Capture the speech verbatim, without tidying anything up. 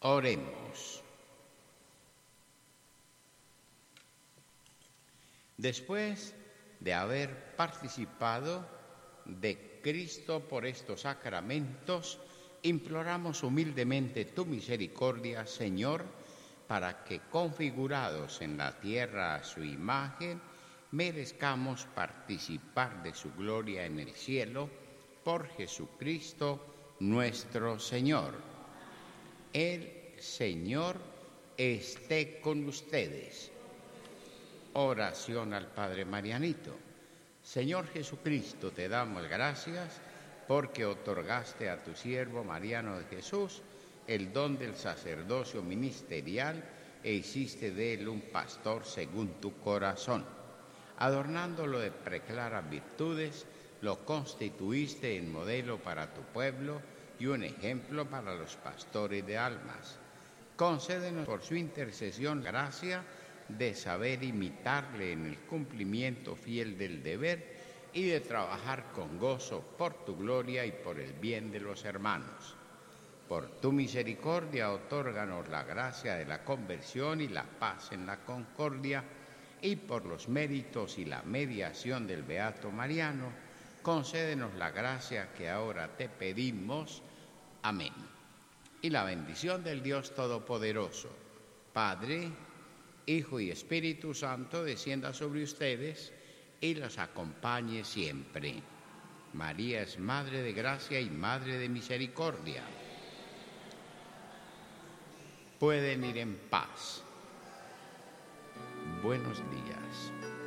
Oremos. Después de haber participado de Cristo por estos sacramentos, imploramos humildemente tu misericordia, Señor, para que, configurados en la tierra a su imagen, merezcamos participar de su gloria en el cielo, por Jesucristo nuestro Señor. El Señor esté con ustedes. Oración al Padre Marianito. Señor Jesucristo, te damos gracias porque otorgaste a tu siervo Mariano de Jesús el don del sacerdocio ministerial e hiciste de él un pastor según tu corazón. Adornándolo de preclaras virtudes, lo constituiste en modelo para tu pueblo y un ejemplo para los pastores de almas. Concédenos por su intercesión gracia de saber imitarle en el cumplimiento fiel del deber y de trabajar con gozo por tu gloria y por el bien de los hermanos. Por tu misericordia, otórganos la gracia de la conversión y la paz en la concordia, y por los méritos y la mediación del Beato Mariano, concédenos la gracia que ahora te pedimos. Amén. Y la bendición del Dios Todopoderoso, Padre, Hijo y Espíritu Santo, descienda sobre ustedes y los acompañe siempre. María es Madre de Gracia y Madre de Misericordia. Pueden ir en paz. Buenos días.